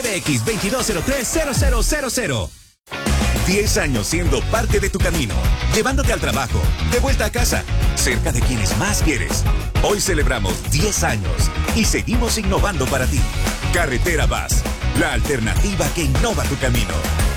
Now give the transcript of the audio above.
PBX 2203-0000. 10 años siendo parte de tu camino, llevándote al trabajo, de vuelta a casa, cerca de quienes más quieres. Hoy celebramos 10 años y seguimos innovando para ti. Carretera Vaz, la alternativa que innova tu camino.